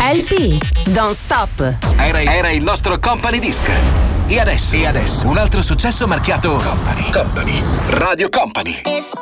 LP, Don't Stop. Era il nostro Company Disc. E adesso un altro successo marchiato Company. Radio Company.